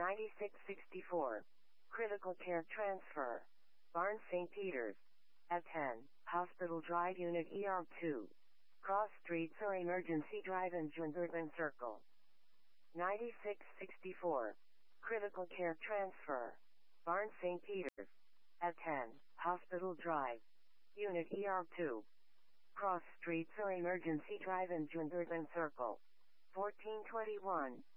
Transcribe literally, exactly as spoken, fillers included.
ninety-six sixty-four. Critical care transfer. Barnes Saint Peter's. At ten. Hospital Drive Unit E R two. Cross Streets or Emergency Drive in Jungerton Circle. ninety-six sixty-four. Critical care transfer. Barnes Saint Peter's. At ten. Hospital Drive. Unit E R two. Cross Streets or Emergency Drive in Jungerton Circle. fourteen twenty-one.